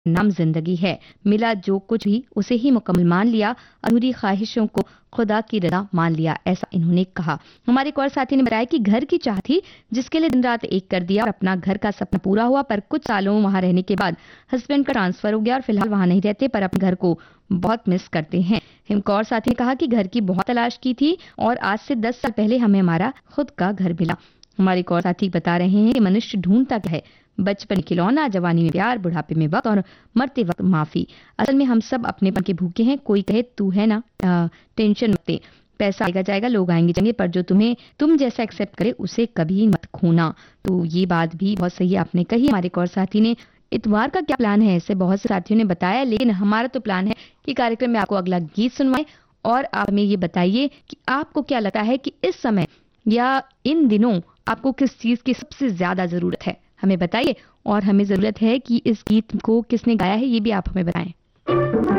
नाम जिंदगी है, मिला जो कुछ भी उसे ही मुकम्मल मान लिया, अधूरी ख्वाहिशों को खुदा की रजा मान लिया, ऐसा इन्होंने कहा। हमारे एक और साथी ने बताया कि घर की चाह थी जिसके लिए दिन रात एक कर दिया और अपना घर का सपना पूरा हुआ, पर कुछ सालों वहां रहने के बाद हस्बैंड का ट्रांसफर हो गया और फिलहाल वहां नहीं रहते, पर अपने घर को बहुत मिस करते हैं। एक और साथी ने कहा कि घर की बहुत तलाश की थी और आज से 10 साल पहले हमें हमारा खुद का घर मिला। हमारे एक और साथी बता रहे हैं कि मनुष्य ढूंढता क्या है, बचपन में खिलौना, जवानी में प्यार, बुढ़ापे में वक्त और मरते वक्त माफी। असल में हम सब अपनेपन के भूखे हैं। कोई कहे तू है ना, टेंशन मत ले, पैसा आएगा जाएगा, लोग आएंगे जाएंगे, पर जो तुम जैसा एक्सेप्ट करे उसे कभी मत खोना। तो ये बात भी बहुत सही आपने कही। हमारे एक और साथी ने इतवार का क्या प्लान है, ऐसे बहुत से साथियों ने बताया, लेकिन हमारा तो प्लान है कि कार्यक्रम में आपको अगला गीत सुनवाएं और आप हमें ये बताइए कि आपको क्या लगता है कि इस समय या इन दिनों आपको किस चीज की सबसे ज्यादा जरूरत है, हमें बताइए। और हमें जरूरत है कि इस गीत को किसने गाया है ये भी आप हमें बताएं।